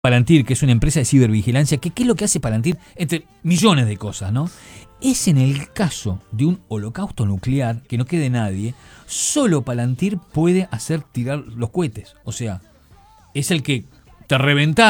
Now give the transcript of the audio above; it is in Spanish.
Palantir, que es una empresa de cibervigilancia, ¿qué es lo que hace Palantir? Entre millones de cosas, ¿no? Es en el caso de un holocausto nuclear, que no quede nadie, solo Palantir puede hacer tirar los cohetes. O sea, es el que te reventás